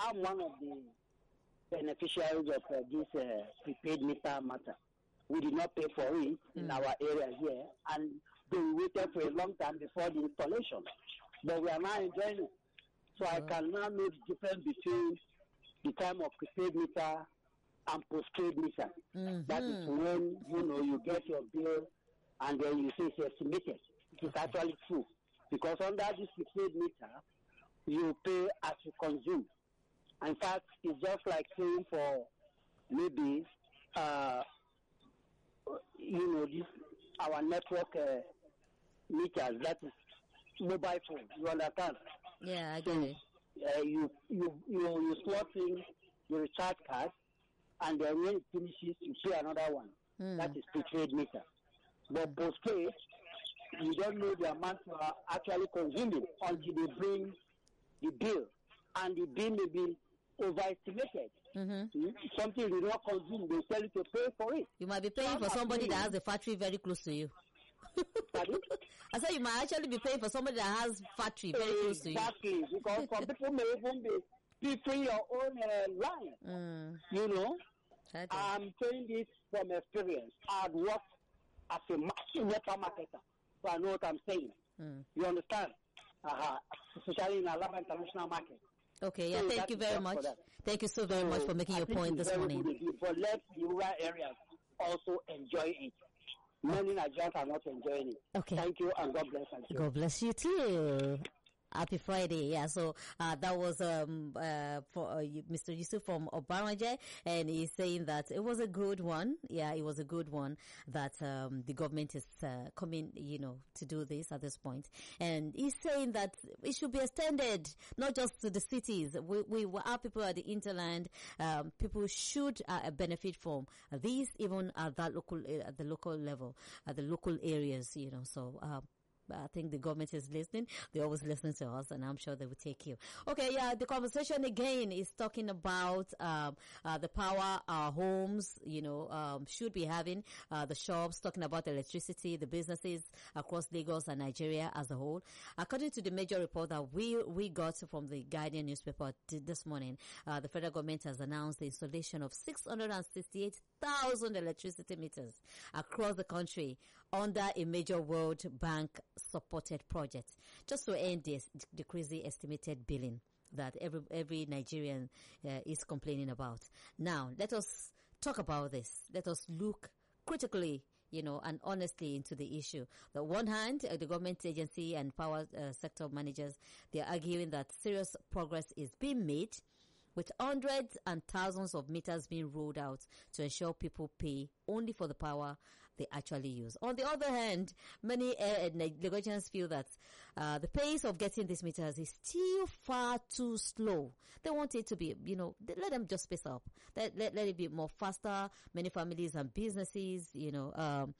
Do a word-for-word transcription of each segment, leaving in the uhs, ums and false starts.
I'm one of the beneficiaries of uh, this uh, prepaid meter matter. We did not pay for it in Mm. our area here, and they waited for a long time before the installation. But we are now enjoying it. So I Oh. can now know the difference between the time of prepaid meter and postpaid meter. Mhm. That is when, you know, you get your bill and then you say it's estimated. It is Okay. actually true. Because under this prepaid meter, you pay as you consume. In fact, it's just like saying for maybe, uh, you know, this our network uh, meters, that is mobile phone. You understand? Yeah, I get So it. uh, you, you, you, you slot in the recharge card, and then when it finishes, you pay another one. Mm. That is prepaid meter. But postpaid, you don't know the amount you are actually consuming until they bring the bill, and the bill may be overestimated. Mm-hmm. Mm, Something you don't consume, they tell you to pay for it. You might be paying So for I'm somebody that agreeing. has a factory very close to you. Pardon? I said you might actually be paying for somebody that has factory very close to you. Exactly, because some people may even be preparing your own uh, line. Mm. You know, Okay. I'm saying this from experience. I've worked as a massive network marketer, so I know what I'm saying. Mm. You understand? Uh-huh. Especially in Alaba international market. Okay, yeah, So thank that you is very just for much. that. Thank you so very much for making I your think point it's this very morning. good indeed, but let the rural areas also enjoy it. Many Nigerians are not enjoying it. Okay. Thank you, and God bless you. God bless you too. Happy Friday. Yeah, so uh, that was um uh for uh, you- Mister Yusuf from Obaranje, and he's saying that it was a good one. Yeah, it was a good one that um the government is uh, coming, you know, to do this at this point. And he's saying that it should be extended not just to the cities. We we our people at the hinterland, um people should uh, benefit from this even at that local uh, at the local level, at the local areas, you know. So um I think the government is listening. They always listen to us, and I'm sure they will take you. Okay, yeah, the conversation again is talking about um, uh, the power our homes, you know, um, should be having, uh, the shops, talking about electricity, the businesses across Lagos and Nigeria as a whole. According to the major report that we we got from the Guardian newspaper t- this morning, uh, the federal government has announced the installation of six hundred sixty-eight thousand electricity meters across the country under a major World Bank supported project, just to end this the crazy estimated billing that every every Nigerian uh, is complaining about. Now, let us talk about this. Let us look critically, you know, and honestly into the issue. On one hand, uh, the government agency and power uh, sector managers, they are arguing that serious progress is being made, with hundreds and thousands of meters being rolled out to ensure people pay only for the power they actually use. On the other hand, many uh, Lagosians feel that uh, the pace of getting these meters is still far too slow. They want it to be, you know, they, let them just space up. Let, let, let it be more faster. Many families and businesses, you know, um,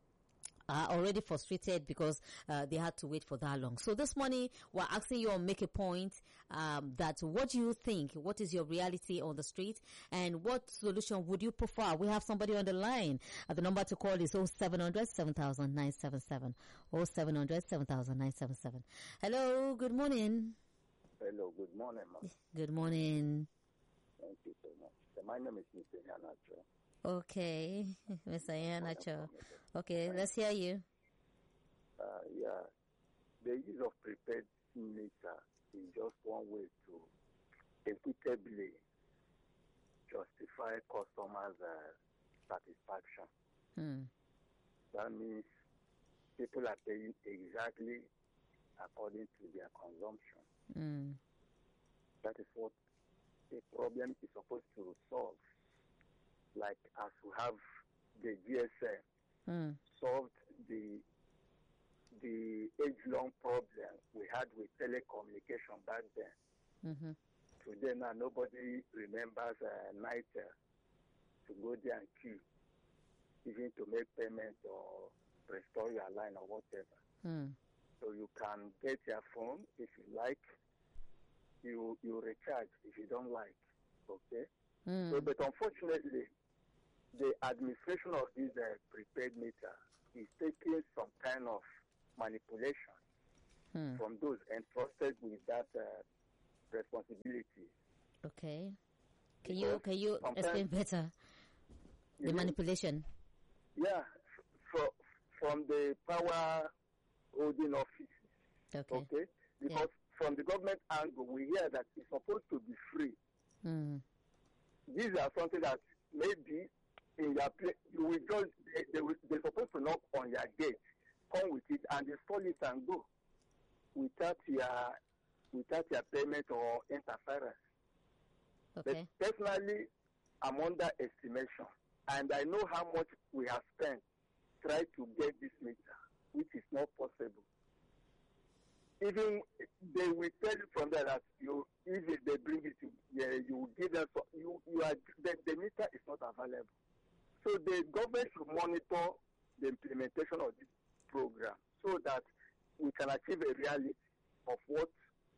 are already frustrated because uh, they had to wait for that long. So this morning, we're asking you to make a point um, that what do you think? What is your reality on the street? And what solution would you prefer? We have somebody on the line. Uh, the number to call is oh seven hundred, seven thousand, nine seven seven. oh seven hundred, seven thousand, nine seven seven. Hello, good morning. Hello, good morning, ma'am. Good morning. Thank you so much. So my name is Mister Yanacho. Okay, Mister Yanacho. Okay, let's hear you. Uh, yeah, the use of prepaid meter is just one way to equitably justify customers' uh, satisfaction. Hmm. That means people are paying exactly according to their consumption. Hmm. That is what the problem is supposed to solve. Like as we have the G S M Hmm. solved the the age-long problem we had with telecommunication back then. Mm-hmm. Today now nobody remembers uh, night uh, to go there and queue, even to make payment or restore your line or whatever. Hmm. So you can get your phone if you like. You you recharge if you don't like. Okay. Hmm. So, but unfortunately, the administration of this uh, prepaid meter is taking some kind of manipulation Hmm. from those entrusted with that uh, responsibility. Okay. Can you can you explain better the mean, manipulation? Yeah, f- from the power holding office. Okay. Okay. Because yeah. from the government angle, we hear that it's supposed to be free. Mm. These are something that maybe in your place, you will just, they, they will, they're supposed to knock on your gate, come with it, and install it and go without your, without your payment or interference. Okay. But personally, I'm under estimation, and I know how much we have spent trying to get this meter, which is not possible. Even they will tell you from there that you, if they bring it, to, yeah, you will give them. So you, you are the, the meter is not available. So the government should monitor the implementation of this program so that we can achieve a reality of what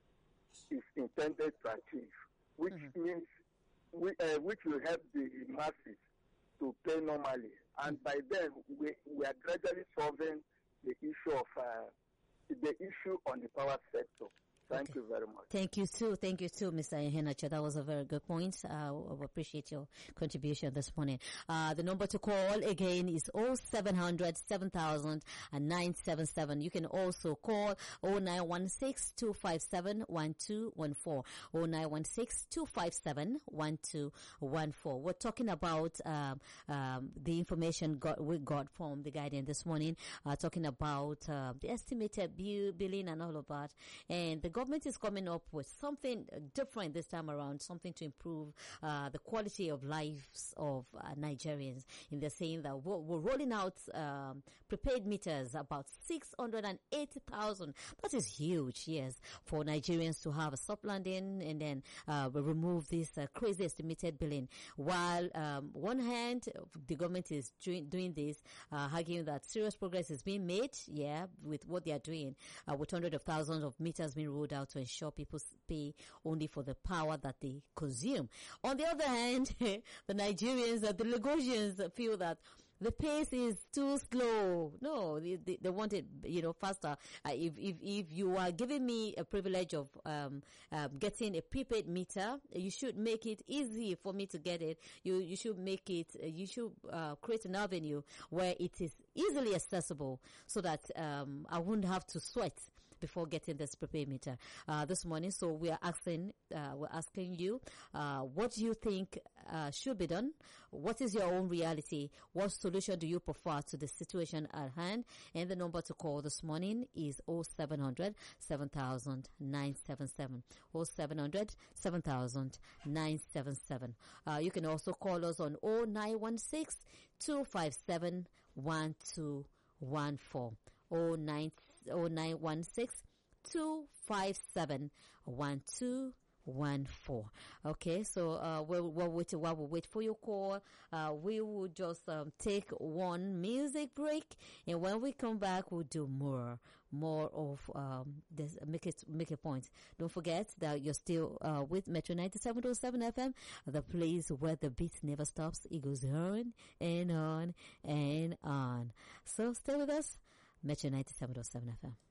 is intended to achieve, which mm-hmm. means we, uh, which will help the masses to pay normally, and by then we we are gradually solving the issue of. Uh, the issue on the power sector. Thank okay. you very much. Thank you too. Thank you too, Mister Iheanacho. That was a very good point. Uh, I appreciate your contribution this morning. Uh, the number to call again is oh seven hundred, seven thousand and nine seven seven. You can also call oh nine one six, two five seven, one two one four. oh nine one six, two five seven, one two one four. We're talking about um, um, the information got, we got from the Guardian this morning, uh, talking about uh, the estimated bill, billing and all of that. And the government is coming up with something different this time around, something to improve uh, the quality of lives of uh, Nigerians. And they're saying that we're, we're rolling out um, prepaid meters, about six hundred eighty thousand. That is huge, yes, for Nigerians to have a soft landing, and then uh, we remove this uh, crazy estimated billing. While um, one hand, the government is doing, doing this, uh, arguing that serious progress is being made, yeah, with what they are doing, uh, with hundreds of thousands of meters being rolled out to ensure people pay only for the power that they consume. On the other hand, the Nigerians, uh, the Lagosians feel that the pace is too slow. No, they, they, they want it, you know, faster. Uh, if, if, if you are giving me a privilege of, um, um, getting a prepaid meter, you should make it easy for me to get it. You, you should make it, uh, you should, uh, create an avenue where it is easily accessible so that, um, I wouldn't have to sweat before getting this prepaid meter uh, this morning. So we are asking, uh, we're asking you, uh, what do you think uh, should be done? What is your own reality? What solution do you prefer to the situation at hand? And the number to call this morning is oh seven hundred, seven thousand, nine seven seven. oh seven hundred, seven thousand, nine seven seven. Uh, you can also call us on oh nine one six, two five seven, one two one four. oh nine one six, two five seven, one two one four. Okay, so uh, we'll, we'll wait while we wait for your call. Uh, we will just um, take one music break, and when we come back, we'll do more, more of um, this. Make it make a point. Don't forget that you're still uh, with Metro ninety-seven point seven F M, the place where the beat never stops. It goes on and on and on. So stay with us. Metro ninety-seven point seven F M.